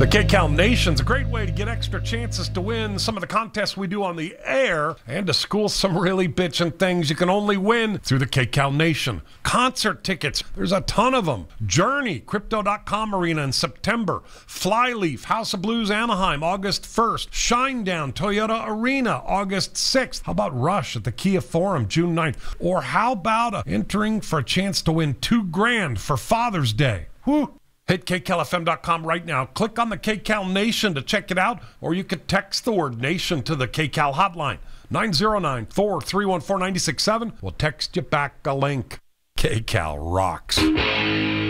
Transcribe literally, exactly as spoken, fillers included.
The KCal Nation's a great way to get extra chances to win some of the contests we do on the air and to school some really bitchin' things you can only win through the KCal Nation. Concert tickets, there's a ton of them. Journey, Crypto dot com Arena in September. Flyleaf, House of Blues Anaheim, August first. Shinedown, Toyota Arena, August sixth. How about Rush at the Kia Forum, June ninth? Or how about uh, entering for a chance to win two grand for Father's Day? Whew. Hit K C A L F M dot com right now. Click on the KCal Nation to check it out, or you could text the word Nation to the KCal hotline. nine zero nine, four three one four, nine six seven. We'll text you back a link. KCal rocks.